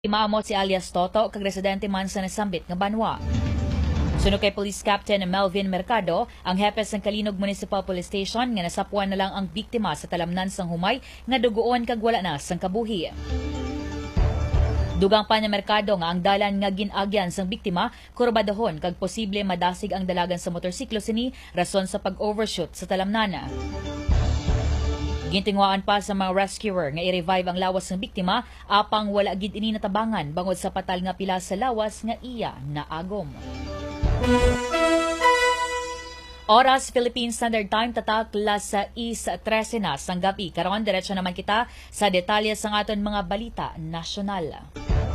Imaamot si alias Toto kag residente man sa nasambit nga banwa. Suno kay Police Captain Melvin Mercado, ang hepes ng Kalinog Municipal Police Station nga nasapuan na lang ang biktima sa talamnan sang humay nga dugoon kag wala na sang kabuhi. Dugang pa ni Mercado nga ang dalan nga ginagyan sang biktima kurbadahon kag posible madasig ang dalagan sa motorsiklo sini rason sa pag-overshoot sa talamnan. Gintingwaan pa sa mga rescuer nga i-revive ang lawas ng biktima apang wala gid ini natabangan bangod sa patal nga pila sa lawas nga iya naagom. Oras Philippine Standard Time tatak las 6:13 na sang gabi. Karon diretso naman kita sa detalye sang aton mga balita nasyonal.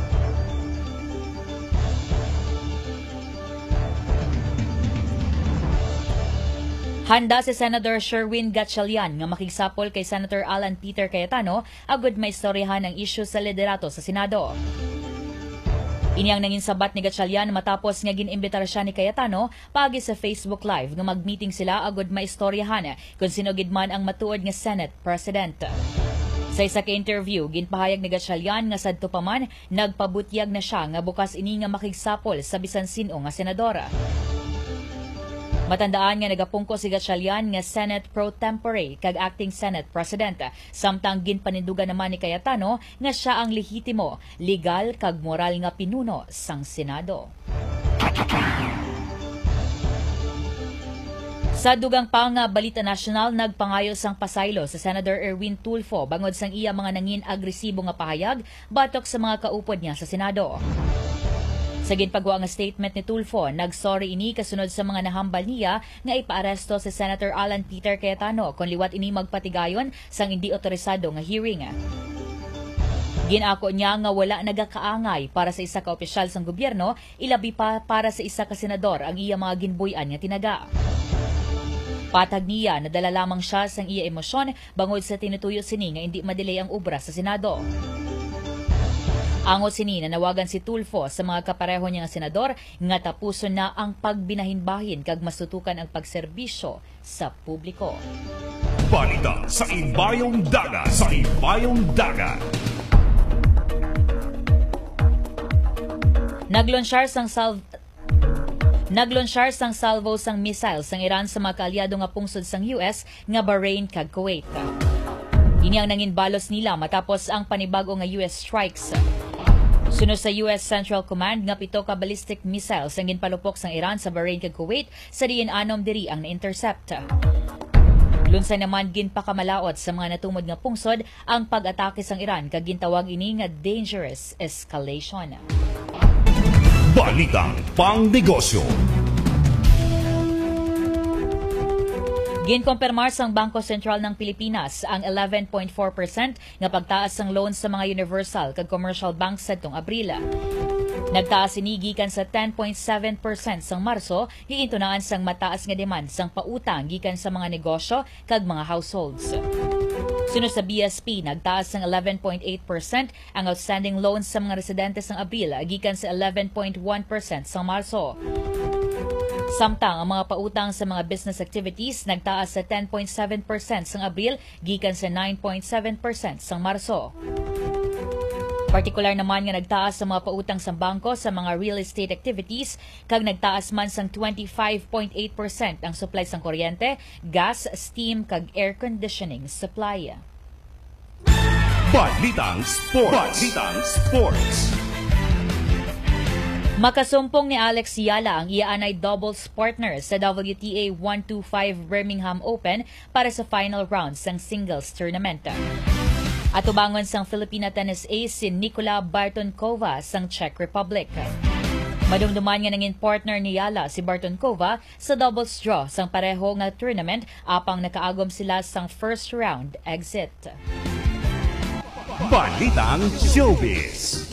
Handa si Senator Sherwin Gatchalian nga makigsapol kay Senator Alan Peter Cayetano agud may istoryahan ang isyu sa liderato sa Senado. Inyang nangin sabat ni Gatchalian matapos nga ginimbitar siya ni Cayetano pagi sa Facebook Live nga magmeeting sila agud may istoryahan kung sino gid man ang matuod nga Senate President. Sa isa ka interview, ginpahayag ni Gatchalian nga sadto pa man nagpabutyag na siya nga bukas ini nga makigsapol sa bisan sino nga senadora. Matandaan nga nagapungko si Gatchalian nga Senate Pro Tempore kag Acting Senate President. Samtang ginpanindugan naman ni Cayetano nga siya ang lehitimo, legal kag moral nga pinuno sang Senado. Sa dugang pang balita nasyonal, nagpangayo sang pasaylo sa Senator Erwin Tulfo bangod sang iya mga nangin agresibo nga pahayag batok sa mga kaupod niya sa Senado. Sa ginpagawa nga statement ni Tulfo, nagsorry ini kasunod sa mga nahambal niya nga ipaaresto si Senator Alan Peter Cayetano kung liwat ini magpatigayon sang hindi otorisado nga hearing. Ginako niya nga wala nagakaangay para sa isa ka opisyal sang gobyerno, ilabi pa para sa isa ka senador ang iya mga ginbuyan nga tinaga. Patag niya nadala lamang siya sang iya emosyon bangod sa tinutuyo sini nga hindi madelay ang obra sa Senado. Angot sini nanawagan si Tulfo sa mga kapareho niya nga senador nga tapuson na ang pagbinahin-bahin kag masutukan ang pagserbisyo sa publiko. Balita sa Imbayong Dagat. Sa Imbayong Dagat. Naglonsyar sang salvo sang missile sang Iran sa mga kaalyado nga pungsod sang US nga Bahrain kag Kuwait. Ini ang nangin balos nila matapos ang panibago nga US strikes. Sunod sa US Central Command nga 7 ka ballistic missiles ang ginpalupok sang Iran sa Bahrain kag Kuwait sa diin 6 diri ang na-intercept. Lunsay naman ginpakamalaot sa mga natumod nga pungsod ang pag-atake sang Iran kag gintawag ini nga dangerous escalation. Balitang Pangnegosyo. Ginkompirmar sang Bangko Sentral ng Pilipinas ang 11.4% nga pagtaas sang loan sa mga universal kag commercial banks sadtong Abril. Nagtaas ini gikan sa 10.7% sang Marso, giintunaan sang mataas nga demand sang pautang gikan sa mga negosyo kag mga households. Sunod sa BSP, nagtaas sang 11.8% ang outstanding loans sa mga residente sang Abril gikan sa 11.1% sang Marso. Samtang ang mga pautang sa mga business activities nagtaas sa 10.7% sang Abril gikan sa 9.7% sang Marso. Partikular naman nga nagtaas sa mga pautang sa bangko sa mga real estate activities kag nagtaas man sang 25.8% ang supply sang kuryente, gas, steam kag air conditioning supply. Balitang Sports. Balitang Sports. Makasumpong ni Alex Yala ang iaanay doubles partner sa WTA 125 Birmingham Open para sa final round sang singles tournament. At ubangon sang Filipina tennis ace si Nikola Bartonkova sang Czech Republic. Madumduman nga nangin partner ni Yala si Bartonkova sa doubles draw sang pareho nga tournament apang nakaagom sila sang first round exit. Balitang Showbiz.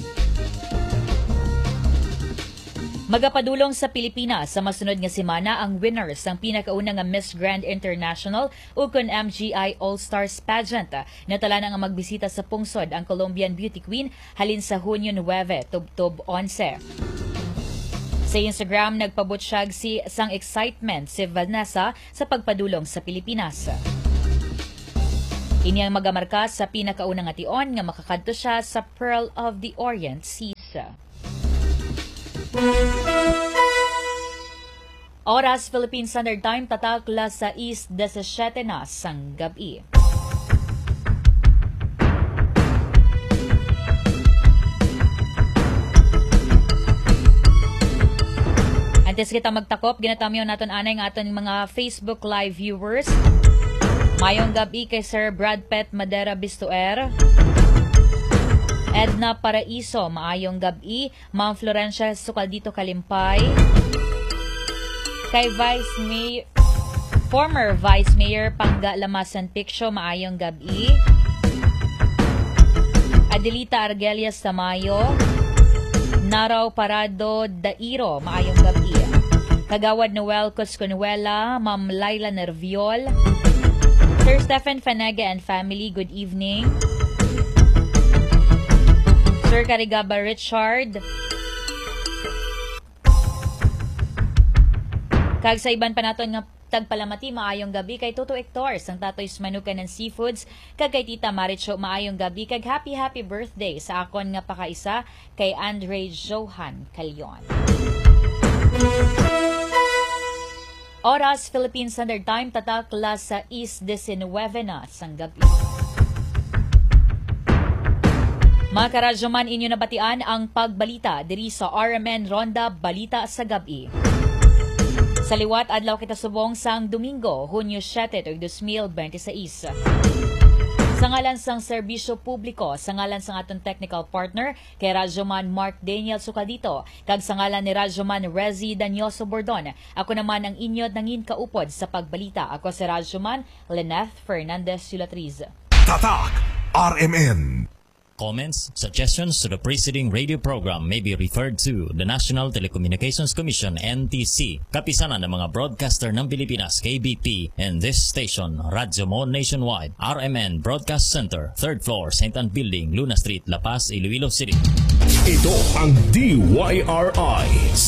Magapadulong sa Pilipinas sa masunod nga semana ang winners ng pinakauna nga Miss Grand International ukon MGI All-Stars Pageant. Natala na nga magbisita sa pungsod ang Colombian Beauty Queen halin sa Hunyo 9, tubtob 11. Sa Instagram, nagpabutsyag sang excitement si Vanessa sa pagpadulong sa Pilipinas. Inyang magamarka sa pinakaunang ation nga makakadto siya sa Pearl of the Orient Seas. Oras Philippine Standard Time, tatakla sa East 17 na sang gabi. Antes kita magtakop, ginatamyo naton anay ng aton mga Facebook Live viewers. Mayong gabi kay Sir Brad Pet Madera Bistuer. Edna Paraiso, maayong gabi. Ma'am Florencia Sukaldito Kalimpay. Kay former Vice Mayor Pangga Lamasan Piccho, maayong gabi. Adelita Argelias Tamayo. Naraw Parado Dairo, maayong gabi. Kagawad Noel Cosconuela, Ma'am Laila Nerviol. Sir Stephen Fanega and family, good evening. Sir Carigaba Richard. Kag sa iban pa naton nga tagpalamati, maayong gabi kay Toto Hector sang Tatoy's Manukan and Seafoods, kag kay Tita Maricho, maayong gabi kag happy birthday sa akon nga pakaisa kay Andre Johan Calyon. Oras Philippine Standard Time, tatakla sa East 19 na sang gabi. Mga karadyoman, inyo nabatian ang pagbalita diri sa RMN Ronda Balita sa Gabi. Sa liwat, adlaw kita subong sang Domingo, Hunyo 7, 2026. Sa ngalan sang serbisyo publiko, sa ngalan sang aton technical partner, kay Radyoman Mark Daniel Sukaldito, kag sa ngalan ni Radyoman Rezi Danyoso Bordon, ako naman ang inyo nangin kaupod sa pagbalita. Ako si Radyoman Lyneth Fernandez Sulatriz. Tatak RMN. Comments, suggestions to the preceding radio program may be referred to the National Telecommunications Commission, NTC, kapisanan ng mga broadcaster ng Pilipinas, KBP, and this station, Radyo Mo Nationwide, RMN Broadcast Center, 3rd floor, St. Anne Building, Luna Street, La Paz, Iloilo City. Ito ang DYRI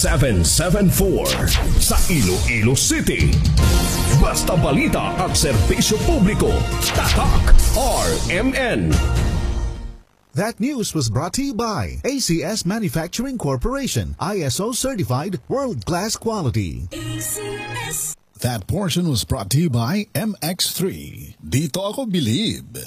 774 sa Iloilo City. Basta balita at serbisyo publiko. Tatak RMN. That news was brought to you by ACS Manufacturing Corporation, ISO certified world-class quality. ACS. That portion was brought to you by MX3. Dito ako believe.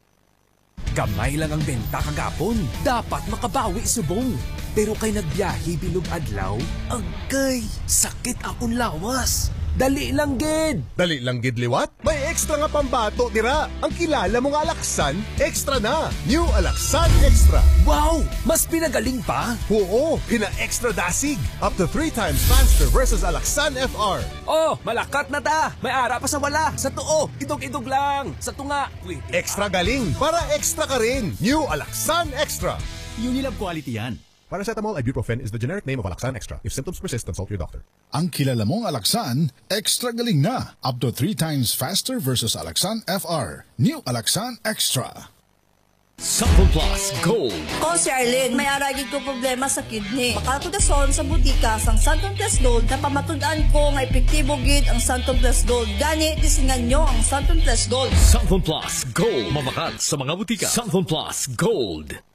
Gamay lang ang benta kagapon. Dapat makabawi subong. Pero kay nagbiyahe bilog adlaw, agay, sakit akong lawas. Dali lang gid. Dali lang gid liwat? May extra nga pambato dira. Ang kilala mong Alaksan, extra na. New Alaksan Extra. Wow! Mas pinagaling pa? Oo, pina-extra dasig. Up to 3 times faster versus Alaksan FR. Oh, malakat na ta. May ara pa sa wala. Sa tuo, idog-idog lang. Sa tunga, Extra galing para extra ka rin. New Alaksan Extra. Unilab quality yan. Paracetamol ibuprofen is the generic name of Alaksan Extra. If symptoms persist, consult your doctor. Ang kilala mong Alaksan, extra galing na. Up to 3 times faster versus Alaksan FR. New Alaksan Extra. Sample Plus Gold. Ko si Arlene, may aragid ko problema sa kidney. Makakudason sa butika sang Santon Plus Gold na pamatud-an ko nga epektibo gid ang Santon Plus Gold. Gani, tisingan nyo ang Santon Plus Gold. Sample Plus Gold. Mamakat sa mga butika. Sample Plus Gold.